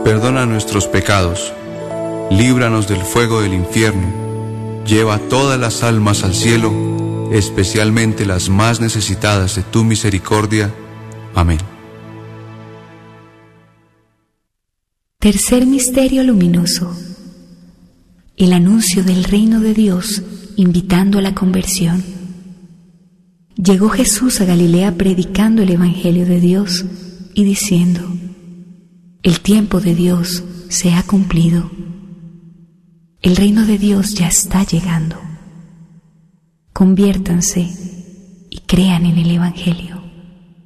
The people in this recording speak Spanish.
Perdona nuestros pecados, líbranos del fuego del infierno, lleva todas las almas al cielo, especialmente las más necesitadas de tu misericordia. Amén. Tercer misterio luminoso: el anuncio del reino de Dios, invitando a la conversión. Llegó Jesús a Galilea predicando el Evangelio de Dios y diciendo: el tiempo de Dios se ha cumplido. El reino de Dios ya está llegando. Conviértanse y crean en el Evangelio.